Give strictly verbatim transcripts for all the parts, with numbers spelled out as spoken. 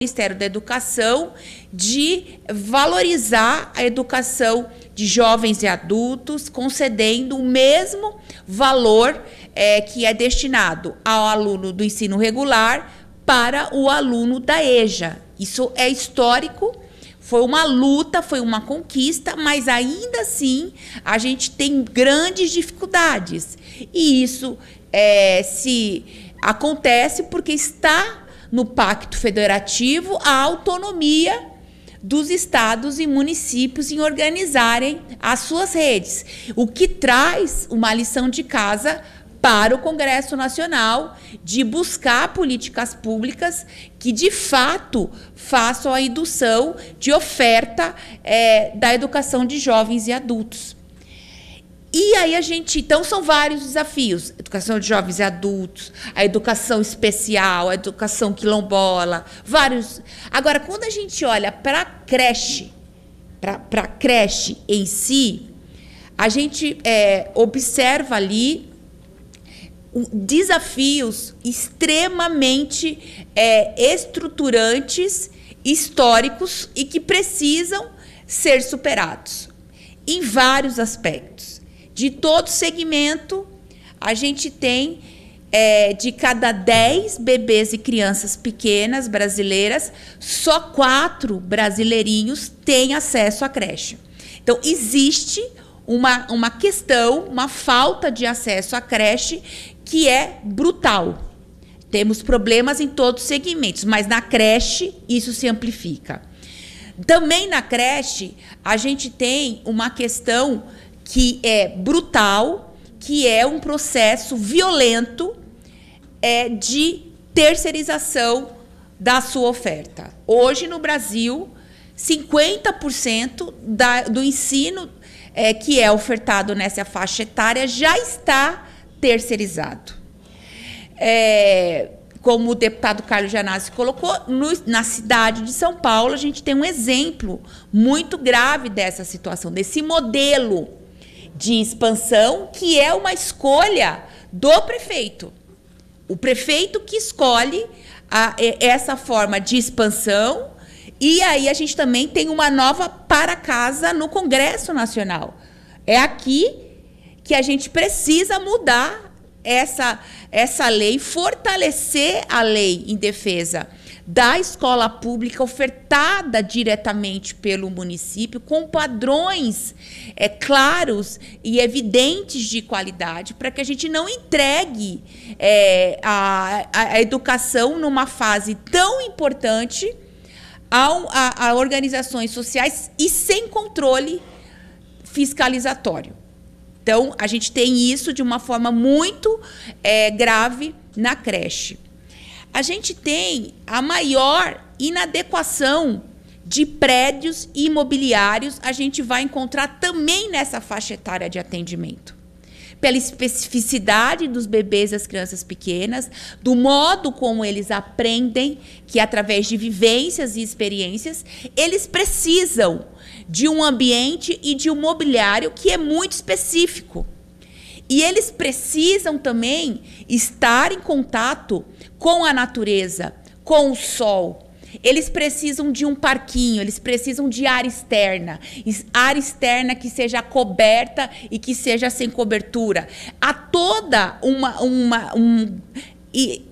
Ministério da Educação de valorizar a educação de jovens e adultos, concedendo o mesmo valor é, que é destinado ao aluno do ensino regular para o aluno da EJA. Isso é histórico, foi uma luta, foi uma conquista, mas ainda assim a gente tem grandes dificuldades. E isso é, se acontece porque está no Pacto Federativo a autonomia dos estados e municípios em organizarem as suas redes, o que traz uma lição de casa para o Congresso Nacional de buscar políticas públicas que, de fato, façam a indução de oferta é, da educação de jovens e adultos. E aí a gente, então são vários desafios, educação de jovens e adultos, a educação especial, a educação quilombola, vários. Agora, quando a gente olha para a creche, para a creche em si, a gente é, observa ali desafios extremamente é, estruturantes, históricos e que precisam ser superados em vários aspectos. De todo segmento, a gente tem, é, de cada dez bebês e crianças pequenas brasileiras, só quatro brasileirinhos têm acesso à creche. Então, existe uma, uma questão, uma falta de acesso à creche que é brutal. Temos problemas em todos os segmentos, mas na creche isso se amplifica. Também na creche, a gente tem uma questão que é brutal, que é um processo violento é, de terceirização da sua oferta. Hoje, no Brasil, cinquenta por cento da, do ensino é, que é ofertado nessa faixa etária já está terceirizado. É, como o deputado Carlos Gianazzi colocou, no, na cidade de São Paulo, a gente tem um exemplo muito grave dessa situação, desse modelo de expansão, que é uma escolha do prefeito. O prefeito que escolhe a, essa forma de expansão, e aí a gente também tem uma nova para casa no Congresso Nacional. É aqui que a gente precisa mudar essa, essa lei, fortalecer a lei em defesa da escola pública ofertada diretamente pelo município, com padrões é, claros e evidentes de qualidade, para que a gente não entregue é, a, a educação numa fase tão importante ao, a, a organizações sociais e sem controle fiscalizatório. Então, a gente tem isso de uma forma muito é, grave na creche. A gente tem a maior inadequação de prédios imobiliários, a gente vai encontrar também nessa faixa etária de atendimento. Pela especificidade dos bebês e das crianças pequenas, do modo como eles aprendem, que através de vivências e experiências, eles precisam de um ambiente e de um mobiliário que é muito específico. E eles precisam também estar em contato com a natureza, com o sol. Eles precisam de um parquinho, eles precisam de área externa. Área externa que seja coberta e que seja sem cobertura. Há toda uma... uma um, e,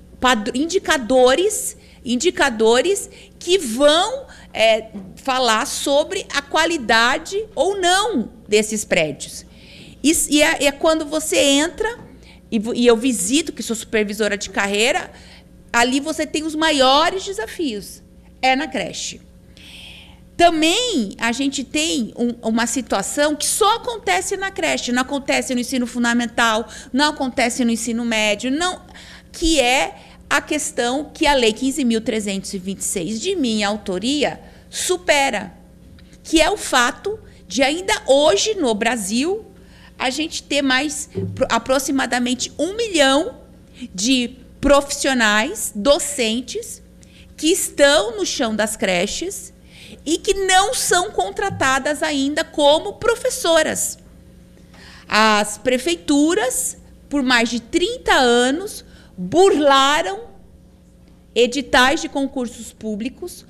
indicadores, indicadores que vão é, falar sobre a qualidade ou não desses prédios. Isso, e é, é quando você entra, e, e eu visito, que sou supervisora de carreira, ali você tem os maiores desafios, é na creche. Também a gente tem um, uma situação que só acontece na creche, não acontece no ensino fundamental, não acontece no ensino médio, não, que é a questão que a Lei quinze mil trezentos e vinte e seis, de minha autoria, supera, que é o fato de ainda hoje no Brasil a gente ter mais aproximadamente um milhão de profissionais, docentes, que estão no chão das creches e que não são contratadas ainda como professoras. As prefeituras, por mais de trinta anos, burlaram editais de concursos públicos,